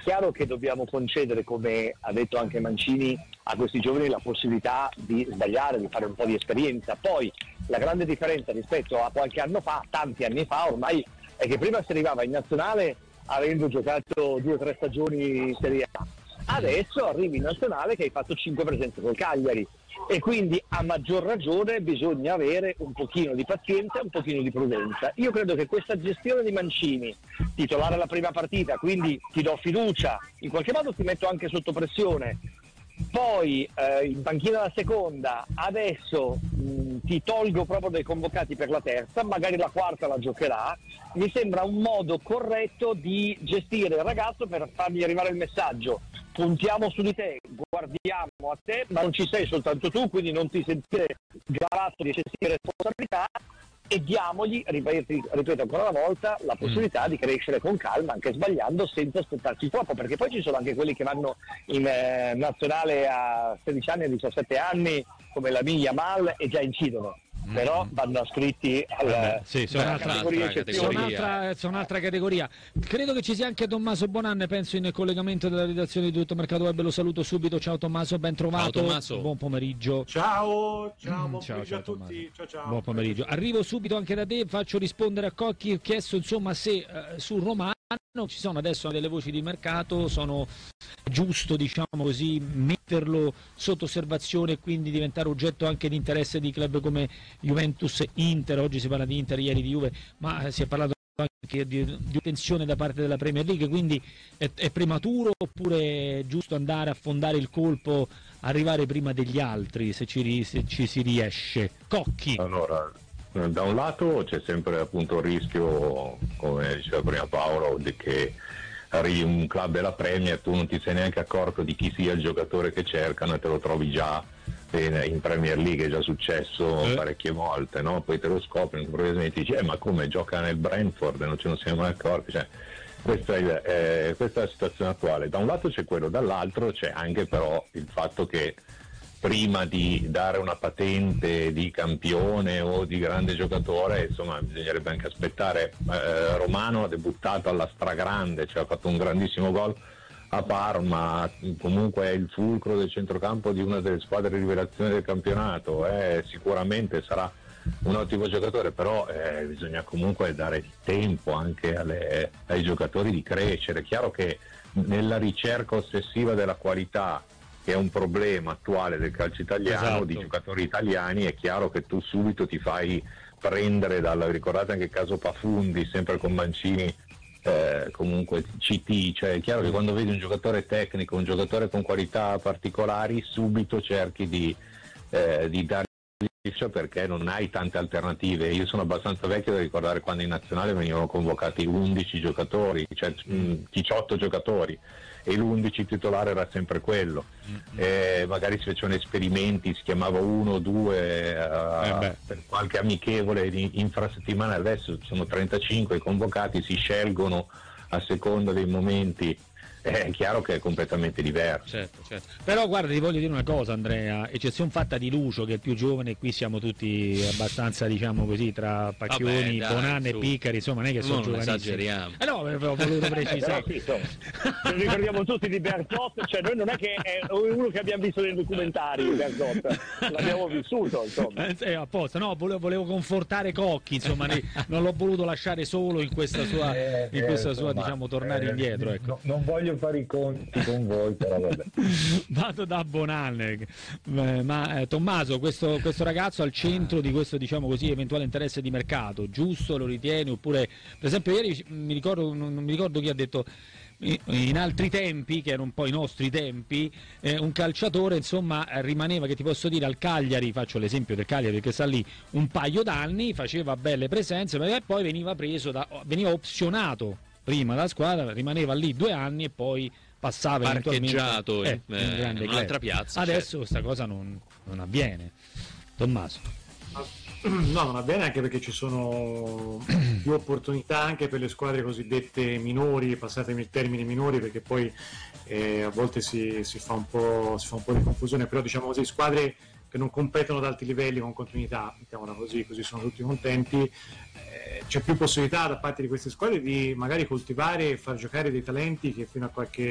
chiaro che dobbiamo concedere, come ha detto anche Mancini, a questi giovani la possibilità di sbagliare, di fare un po' di esperienza. Poi la grande differenza rispetto a qualche anno fa, tanti anni fa ormai, è che prima si arrivava in nazionale avendo giocato 2 o 3 stagioni in Serie A. Adesso arrivi in nazionale che hai fatto 5 presenze col Cagliari, e quindi a maggior ragione bisogna avere un pochino di pazienza e un pochino di prudenza. Io credo che questa gestione di Mancini, titolare la prima partita, quindi ti do fiducia, in qualche modo ti metto anche sotto pressione, poi in panchina la seconda, adesso ti tolgo proprio dai convocati per la terza, magari la quarta la giocherà, mi sembra un modo corretto di gestire il ragazzo per fargli arrivare il messaggio: puntiamo su di te, guardiamo a te, ma non ci sei soltanto tu, quindi non ti sentire gravato di eccessive responsabilità, e diamogli, ripeto ancora una volta, la possibilità di crescere con calma, anche sbagliando, senza aspettarsi troppo, perché poi ci sono anche quelli che vanno in nazionale a 16 anni, a 17 anni, come la Yamal, e già incidono. Però vanno ascritti alla un'altra categoria. Credo che ci sia anche Tommaso Bonanne, penso, in collegamento della redazione di Tutto Mercato Web. Lo saluto subito. Ciao Tommaso, ben trovato. Ciao Tommaso. Buon pomeriggio. Ciao, buon pomeriggio a tutti. Ciao. Buon pomeriggio. Arrivo subito anche da te, faccio rispondere a Cocchi. Ho chiesto insomma se su Romano ci sono adesso delle voci di mercato, sono giusto, diciamo così, metterlo sotto osservazione e quindi diventare oggetto anche di interesse di club come Juventus, Inter. Oggi si parla di Inter, ieri di Juve, ma si è parlato anche di tensione da parte della Premier League, quindi è prematuro oppure è giusto andare a fondare il colpo, arrivare prima degli altri se ci si riesce? Cocchi. Allora, da un lato c'è sempre appunto il rischio, come diceva prima Paolo, di che arrivi un club della Premier, tu non ti sei neanche accorto di chi sia il giocatore che cercano e te lo trovi già in Premier League. È già successo parecchie volte, no? Poi te lo scopri, probabilmente dici ma come gioca nel Brentford e non ce ne siamo mai accorti, cioè, questa è la situazione attuale. Da un lato c'è quello, dall'altro c'è anche però il fatto che prima di dare una patente di campione o di grande giocatore, insomma, bisognerebbe anche aspettare. Romano ha debuttato alla stragrande, cioè ha fatto un grandissimo gol a Parma, comunque è il fulcro del centrocampo di una delle squadre rivelazione del campionato, sicuramente sarà un ottimo giocatore, però bisogna comunque dare tempo anche ai giocatori di crescere. È chiaro che nella ricerca ossessiva della qualità, che è un problema attuale del calcio italiano, esatto, di giocatori italiani, è chiaro che tu subito ti fai prendere ricordate anche il caso Pafundi, sempre con Mancini, comunque CT, cioè è chiaro che quando vedi un giocatore tecnico, un giocatore con qualità particolari, subito cerchi di dargli, perché non hai tante alternative. Io sono abbastanza vecchio da ricordare quando in nazionale venivano convocati 11 giocatori, cioè 18 giocatori, e l'11 titolare era sempre quello. Magari si facevano esperimenti, si chiamava 1 o 2 per qualche amichevole infrasettimanale. Adesso sono 35 convocati, si scelgono a seconda dei momenti. È chiaro che è completamente diverso. Certo. Però guarda, ti voglio dire una cosa, Andrea, eccezione fatta di Lucio, che è il più giovane, qui siamo tutti abbastanza, diciamo così, tra Pacchioni, Bonanne e Piccari, insomma, non è che sono giovanissimi. Esageriamo. No, avevo voluto precisare. Ci ricordiamo tutti di Berzot, cioè noi non è che è uno che abbiamo visto nei documentari, Berzot, l'abbiamo vissuto, insomma. Apposta, no, volevo confortare Cocchi, insomma, non l'ho voluto lasciare solo in questa sua, diciamo, tornare indietro, ecco. Non voglio fare i conti con voi, però vabbè. Vado da Bonanne, ma Tommaso, questo ragazzo al centro di questo, diciamo così, eventuale interesse di mercato, giusto, lo ritieni? Oppure, per esempio, ieri non mi ricordo chi ha detto, in altri tempi, che erano un po' i nostri tempi, un calciatore, insomma, rimaneva, che ti posso dire, al Cagliari, faccio l'esempio del Cagliari perché sta lì un paio d'anni, faceva belle presenze, ma poi veniva veniva opzionato prima la squadra, rimaneva lì 2 anni e poi passava parcheggiato in un'altra piazza. Adesso questa cosa non avviene. Tommaso. No, non avviene, anche perché ci sono più opportunità anche per le squadre cosiddette minori, passatemi il termine minori, perché poi a volte si fa un po' di confusione, però diciamo così, squadre che non competono ad alti livelli con continuità, mettiamola così sono tutti contenti. C'è più possibilità da parte di queste squadre di magari coltivare e far giocare dei talenti che fino a qualche